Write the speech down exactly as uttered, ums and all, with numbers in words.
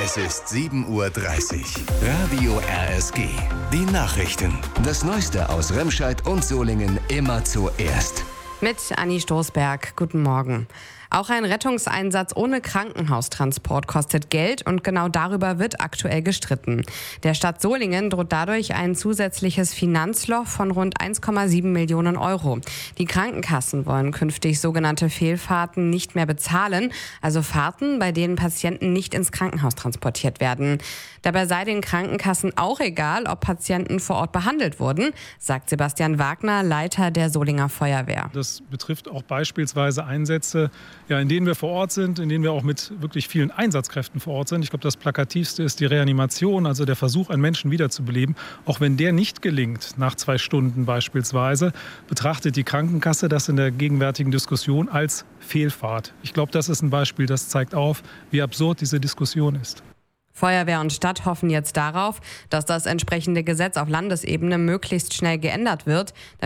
Es ist sieben Uhr dreißig. Radio R S G. Die Nachrichten. Das Neueste aus Remscheid und Solingen immer zuerst. Mit Anni Stoßberg. Guten Morgen. Auch ein Rettungseinsatz ohne Krankenhaustransport kostet Geld und genau darüber wird aktuell gestritten. Der Stadt Solingen droht dadurch ein zusätzliches Finanzloch von rund eins Komma sieben Millionen Euro. Die Krankenkassen wollen künftig sogenannte Fehlfahrten nicht mehr bezahlen, also Fahrten, bei denen Patienten nicht ins Krankenhaus transportiert werden. Dabei sei den Krankenkassen auch egal, ob Patienten vor Ort behandelt wurden, sagt Sebastian Wagner, Leiter der Solinger Feuerwehr. Das betrifft auch beispielsweise Einsätze, ja, in denen wir vor Ort sind, in denen wir auch mit wirklich vielen Einsatzkräften vor Ort sind. Ich glaube, das Plakativste ist die Reanimation, also der Versuch, einen Menschen wiederzubeleben. Auch wenn der nicht gelingt, nach zwei Stunden beispielsweise, betrachtet die Krankenkasse das in der gegenwärtigen Diskussion als Fehlfahrt. Ich glaube, das ist ein Beispiel, das zeigt auf, wie absurd diese Diskussion ist. Feuerwehr und Stadt hoffen jetzt darauf, dass das entsprechende Gesetz auf Landesebene möglichst schnell geändert wird,